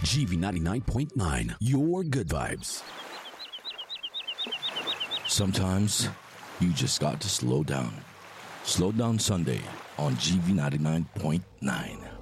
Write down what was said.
GV99.9, your good vibes. Sometimes you just got to slow down. Slow Down Sunday on GV99.9.